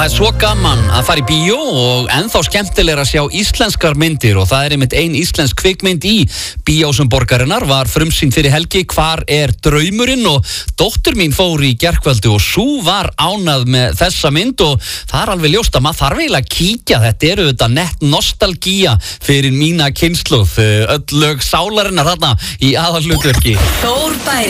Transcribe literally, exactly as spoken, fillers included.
það er svo gaman að fara í bíó og ennþá skemmtilegra að sjá íslenskar myndir og það er einmitt ein íslensk kvikmynd í Bíósum borgarinnar var frumsýnd fyrir helgi Hvar er draumurinn og dóttir mín fór í gærkvöldi og sú var ánað með þessa mynd og það er alveg ljóst að maður þarf eiginlega að kíkja, þetta eru þetta nett nostalgía fyrir mína kynslóð, öll lög sálarinnar þarna í aðalhlutverki. Þór Bæring